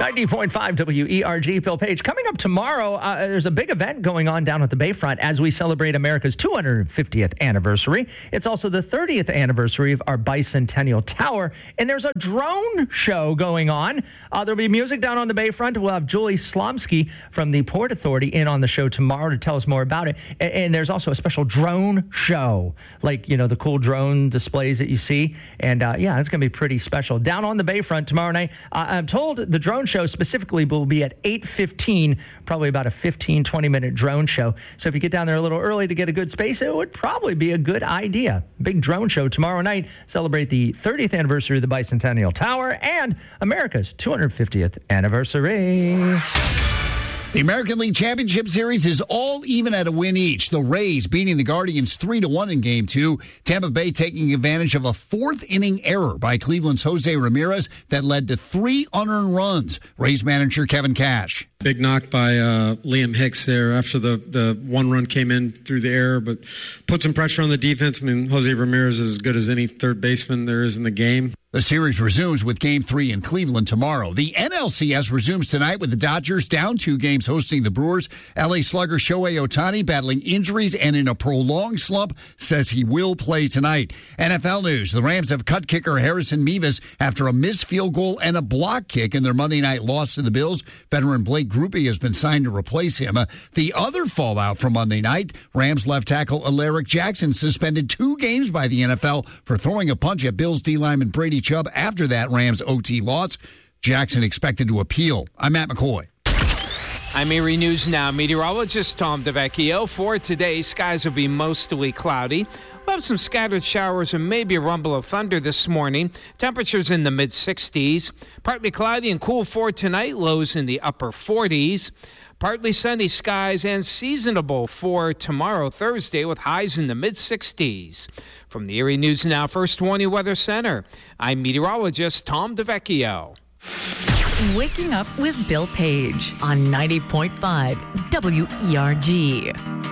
90.5 WERG, Bill Page. Coming up tomorrow, there's a big event going on down at the Bayfront as we celebrate America's 250th anniversary. It's also the 30th anniversary of our Bicentennial Tower, and there's a drone show going on. There'll be music down on the Bayfront. We'll have Julie Slomski from the Port Authority in on the show tomorrow to tell us more about it. And there's also a special drone show, like, the cool drone displays that you see. And yeah, it's going to be pretty special. Down on the Bayfront tomorrow night, I'm told the drone show specifically will be at 8:15, probably about a 15, 20-minute drone show. So if you get down there a little early to get a good space, it would probably be a good idea. Big drone show tomorrow night. Celebrate the 30th anniversary of the Bicentennial Tower and America's 250th anniversary. The American League Championship Series is all even at a win each. The Rays beating the Guardians 3-1 in Game 2. Tampa Bay taking advantage of a fourth-inning error by Cleveland's Jose Ramirez that led to 3 unearned runs. Rays manager Kevin Cash. Big knock by Liam Hicks there after the one run came in through the air, but put some pressure on the defense. I mean, Jose Ramirez is as good as any third baseman there is in the game. The series resumes with Game 3 in Cleveland tomorrow. The NLCS resumes tonight with the Dodgers down 2 games hosting the Brewers. LA slugger Shohei Ohtani battling injuries and in a prolonged slump says he will play tonight. NFL news. The Rams have cut kicker Harrison Mevis after a missed field goal and a block kick in their Monday night loss to the Bills. Veteran Blake Grupe has been signed to replace him. The other fallout from Monday night, Rams left tackle Alaric Jackson suspended 2 games by the NFL for throwing a punch at Bills D lineman Brady Chubb after that Rams OT loss. Jackson expected to appeal. I'm Matt McCoy. I'm Erie News Now meteorologist Tom DeVecchio. For today, skies will be mostly cloudy. We'll have some scattered showers and maybe a rumble of thunder this morning. Temperatures in the mid-60s. Partly cloudy and cool for tonight. Lows in the upper 40s. Partly sunny skies and seasonable for tomorrow, Thursday, with highs in the mid-60s. From the Erie News Now First Warning Weather Center, I'm meteorologist Tom DeVecchio. Waking up with Bill Page on 90.5 WERG.